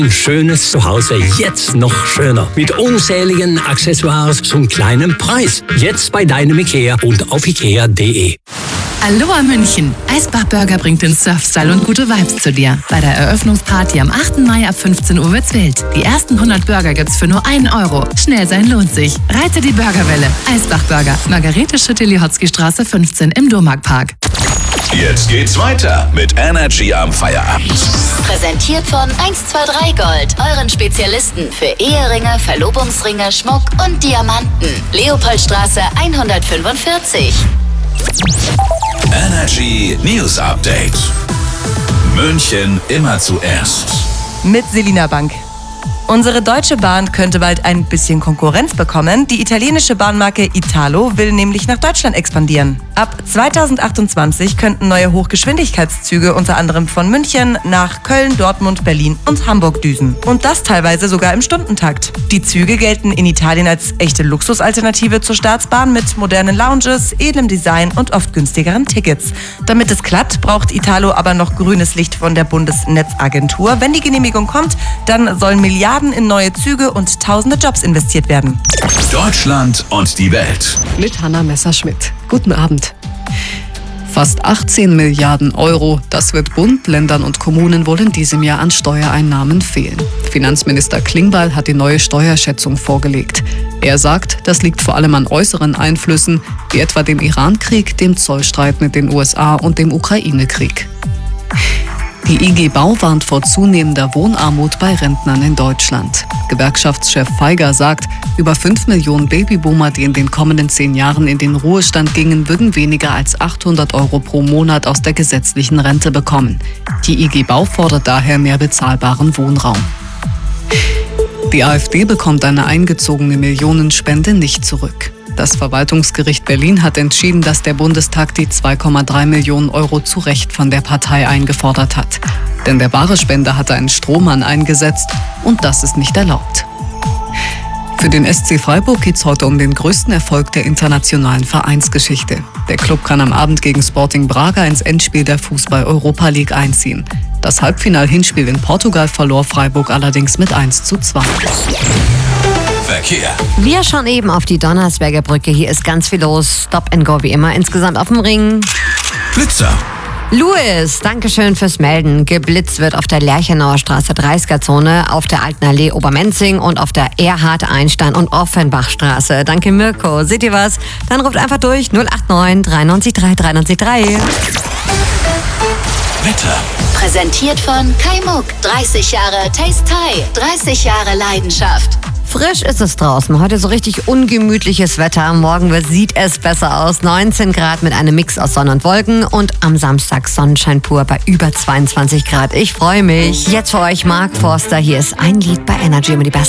Ein schönes Zuhause jetzt noch schöner. Mit unzähligen Accessoires zum kleinen Preis. Jetzt bei deinem Ikea und auf ikea.de. Aloha München! Eisbach Burger bringt den Surfstyle und gute Vibes zu dir. Bei der Eröffnungsparty am 8. Mai ab 15 Uhr wird's wild. Die ersten 100 Burger gibt's für nur 1 Euro. Schnell sein lohnt sich. Reite die Burgerwelle. Eisbach Burger. Margarete Schütte-Lihotzky Straße 15 im Domark-Park. Jetzt geht's weiter mit Energy am Feierabend. Präsentiert von 123 Gold, euren Spezialisten für Eheringe, Verlobungsringe, Schmuck und Diamanten. Leopoldstraße 145. Energy News Update. München immer zuerst. Mit Selina Bank. Unsere Deutsche Bahn könnte bald ein bisschen Konkurrenz bekommen. Die italienische Bahnmarke Italo will nämlich nach Deutschland expandieren. Ab 2028 könnten neue Hochgeschwindigkeitszüge unter anderem von München nach Köln, Dortmund, Berlin und Hamburg düsen. Und das teilweise sogar im Stundentakt. Die Züge gelten in Italien als echte Luxusalternative zur Staatsbahn mit modernen Lounges, edlem Design und oft günstigeren Tickets. Damit es klappt, braucht Italo aber noch grünes Licht von der Bundesnetzagentur. Wenn die Genehmigung kommt, dann sollen Milliarden in neue Züge und tausende Jobs investiert werden. Deutschland und die Welt. Mit Hanna Messerschmidt. Guten Abend. Fast 18 Milliarden Euro, das wird Bund, Ländern und Kommunen wohl in diesem Jahr an Steuereinnahmen fehlen. Finanzminister Klingbeil hat die neue Steuerschätzung vorgelegt. Er sagt, das liegt vor allem an äußeren Einflüssen, wie etwa dem Iran-Krieg, dem Zollstreit mit den USA und dem Ukraine-Krieg. Die IG Bau warnt vor zunehmender Wohnarmut bei Rentnern in Deutschland. Gewerkschaftschef Feiger sagt, über 5 Millionen Babyboomer, die in den kommenden 10 Jahren in den Ruhestand gingen, würden weniger als 800 Euro pro Monat aus der gesetzlichen Rente bekommen. Die IG Bau fordert daher mehr bezahlbaren Wohnraum. Die AfD bekommt eine eingezogene Millionenspende nicht zurück. Das Verwaltungsgericht Berlin hat entschieden, dass der Bundestag die 2,3 Millionen Euro zu Recht von der Partei eingefordert hat. Denn der wahre Spender hatte einen Strohmann eingesetzt und das ist nicht erlaubt. Für den SC Freiburg geht es heute um den größten Erfolg der internationalen Vereinsgeschichte. Der Club kann am Abend gegen Sporting Braga ins Endspiel der Fußball-Europa League einziehen. Das Halbfinal-Hinspiel in Portugal verlor Freiburg allerdings mit 1:2. Verkehr. Wir schauen eben auf die Donnersberger Brücke. Hier ist ganz viel los. Stop and go wie immer. Insgesamt auf dem Ring. Blitzer. Louis, Dankeschön fürs Melden. Geblitzt wird auf der Lerchenauer Straße 30er-Zone, auf der Alten Allee Obermenzing und auf der Erhard, Einstein und Offenbachstraße. Danke Mirko. Seht ihr was? Dann ruft einfach durch 089 93 3 93 3. Wetter. Präsentiert von Kai Muck. 30 Jahre Taste Thai. 30 Jahre Leidenschaft. Frisch ist es draußen. Heute so richtig ungemütliches Wetter. Morgen sieht es besser aus. 19 Grad mit einem Mix aus Sonne und Wolken. Und am Samstag Sonnenschein pur bei über 22 Grad. Ich freue mich. Jetzt für euch Mark Forster. Hier ist ein Lied bei Energy mit die besten.